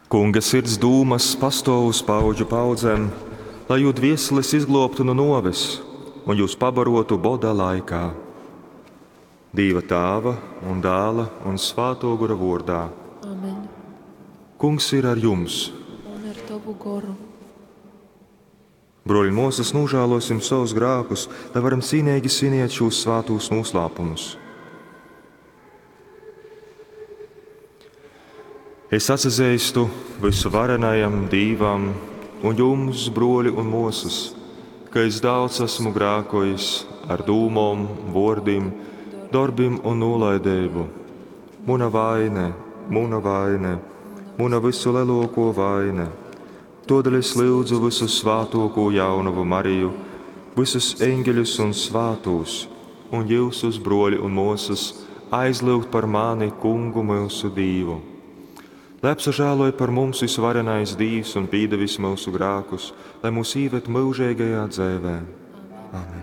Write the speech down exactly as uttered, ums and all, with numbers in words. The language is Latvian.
Kunga sirds dūmas pastāv uz paudžu paudzēm, lai jū dvieseles izglobtu no noves un jūs pabarotu boda laikā. Dieva Tēva un Dēla un Svētā gara vārdā. Amen. Kungs ir ar jums. Un ar tavu garu. Broļi, mūsas nožēlosim savus grēkus, lai varam cīnīgi svinēt šos svētos noslēpumus. Es atzīstu visu varenajam Dievam un jums, broļi un mūsas, ka es daudz esmu grēkojis ar dūmām, vārdiem, darbiem un nolaidību. Muna vaine, muna vaine, muna visu lielāko vaine. Tādēļ es lūdzu visu svētāko jaunavu Mariju, visus eņģeļus un svētos, un jūsus, broļi un mūsas, aizlūgt par mani Kungu mūsu Dievu. Lai apsažēloja par mums visvarenais Dievs un pīdevis mūsu grēkus, lai mūs īvet mūžīgajā dzīvē. Amen.